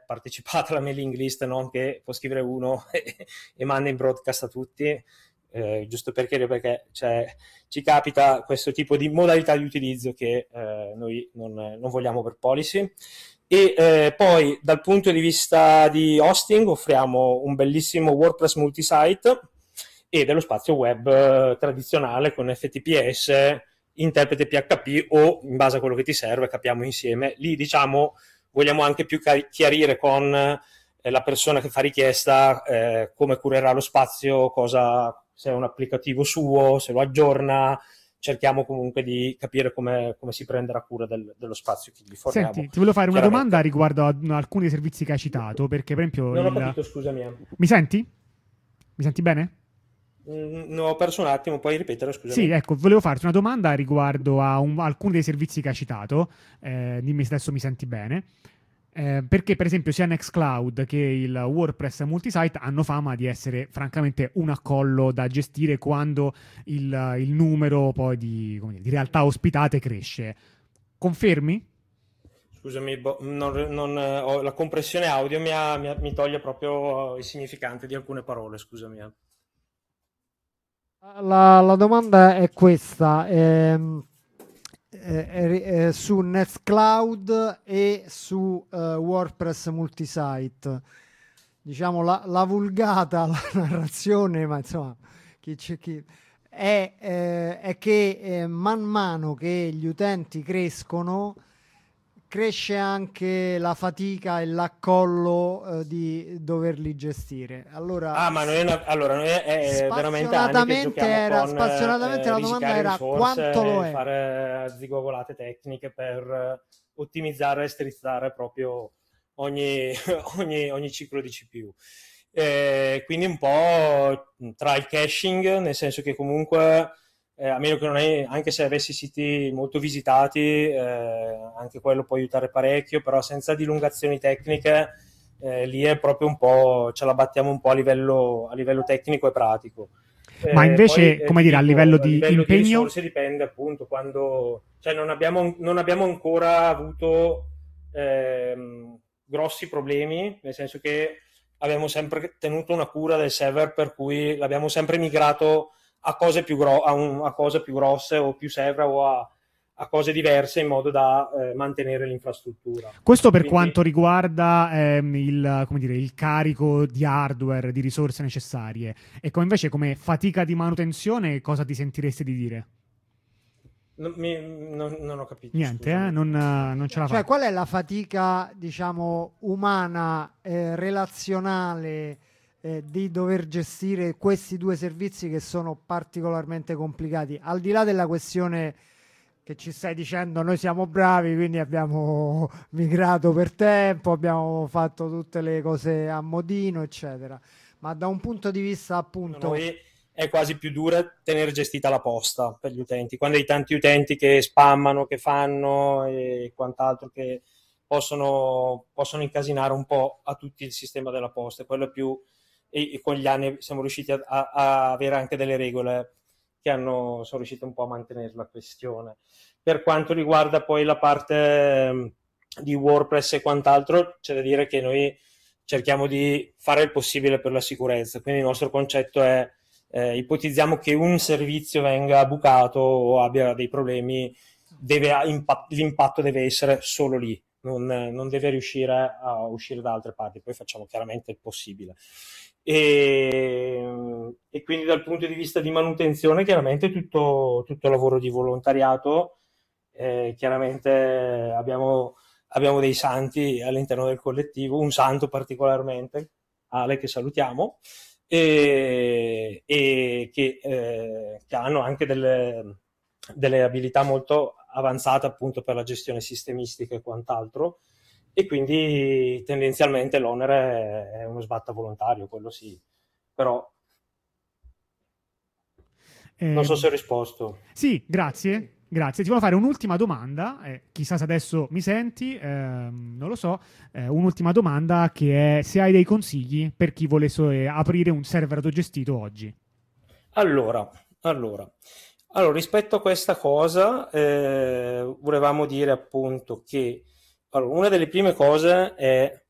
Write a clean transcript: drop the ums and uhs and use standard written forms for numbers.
partecipate alla mailing list, non che può scrivere uno e manda in broadcast a tutti, giusto perché ci capita questo tipo di modalità di utilizzo che noi non vogliamo per policy. E poi dal punto di vista di hosting offriamo un bellissimo WordPress multisite e dello spazio web tradizionale con FTPS, interprete PHP o in base a quello che ti serve capiamo insieme. Lì diciamo vogliamo anche più chiarire con la persona che fa richiesta come curerà lo spazio, se è un applicativo suo, se lo aggiorna. Cerchiamo comunque di capire come si prenderà cura dello spazio che gli forniamo. Senti, ti volevo fare una domanda riguardo a alcuni dei servizi che hai citato, perché per esempio... Non ho capito, scusami. Mi senti? Mi senti bene? No, ho perso un attimo, puoi ripetere, scusami. Sì, ecco, volevo farti una domanda riguardo a alcuni dei servizi che hai citato, dimmi se adesso mi senti bene, perché per esempio sia Nextcloud che il WordPress multisite hanno fama di essere francamente un accollo da gestire quando il numero poi di realtà ospitate cresce. Confermi? Scusami, la compressione audio mi toglie proprio il significante di alcune parole, scusami. La domanda è questa, su Nextcloud e su WordPress multisite. Diciamo la vulgata, la narrazione, ma insomma, è che man mano che gli utenti crescono, cresce anche la fatica e l'accollo di doverli gestire. Allora, ma noi è veramente anni che giochiamo con spassionatamente la domanda era quanto lo è. Fare zigogolate tecniche per ottimizzare e strizzare proprio ogni ciclo di CPU. Quindi un po' tra il caching, nel senso che comunque a meno che non hai, anche se avessi siti molto visitati, anche quello può aiutare parecchio, però senza dilungazioni tecniche, lì è proprio un po', ce la battiamo un po' a livello tecnico e pratico. Ma invece, poi, come dire, a livello di impegno? Di risorse dipende appunto quando, cioè non abbiamo ancora avuto grossi problemi, nel senso che abbiamo sempre tenuto una cura del server, per cui l'abbiamo sempre migrato a cose più grosse o più server o a cose diverse in modo da mantenere l'infrastruttura. Questo per quanto riguarda il carico di hardware, di risorse necessarie. E invece come fatica di manutenzione cosa ti sentiresti di dire? Non ho capito. Niente, non ce la fa. Cioè, qual è la fatica, diciamo, umana, relazionale, di dover gestire questi due servizi che sono particolarmente complicati, al di là della questione che ci stai dicendo noi siamo bravi, quindi abbiamo migrato per tempo, abbiamo fatto tutte le cose a modino, eccetera, ma da un punto di vista appunto... È quasi più dura tenere gestita la posta per gli utenti, quando hai tanti utenti che spammano, che fanno e quant'altro, che possono incasinare un po' a tutti il sistema della posta. Quello è più... E con gli anni siamo riusciti a avere anche delle regole che sono riusciti un po' a mantenere la questione. Per quanto riguarda poi la parte di WordPress e quant'altro, c'è da dire che noi cerchiamo di fare il possibile per la sicurezza, quindi il nostro concetto è ipotizziamo che un servizio venga bucato o abbia dei problemi, l'impatto deve essere solo lì, non deve riuscire a uscire da altre parti, poi facciamo chiaramente il possibile. E quindi dal punto di vista di manutenzione chiaramente tutto lavoro di volontariato, chiaramente abbiamo dei santi all'interno del collettivo, un santo particolarmente, Ale, che salutiamo, e che hanno anche delle abilità molto avanzate appunto per la gestione sistemistica e quant'altro, e quindi tendenzialmente l'onere è uno sbatta volontario, quello sì, però non so se ho risposto. Sì, grazie. Ti volevo fare un'ultima domanda, chissà se adesso mi senti, non lo so, un'ultima domanda che è se hai dei consigli per chi volesse aprire un server autogestito oggi. Allora, rispetto a questa cosa, volevamo dire appunto che una delle prime cose è